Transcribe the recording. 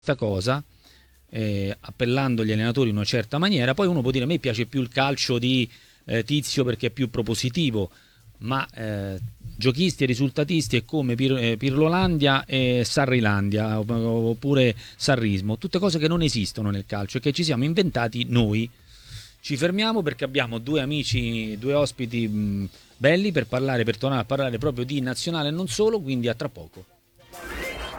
questa cosa, appellando gli allenatori in una certa maniera. Poi uno può dire: a me piace più il calcio di Tizio perché è più propositivo, ma giochisti e risultatisti è come Pirlolandia e Sarrilandia oppure Sarrismo, tutte cose che non esistono nel calcio e che ci siamo inventati noi. Ci fermiamo perché abbiamo due amici, due ospiti belli per parlare, per tornare a parlare proprio di nazionale e non solo, quindi a tra poco.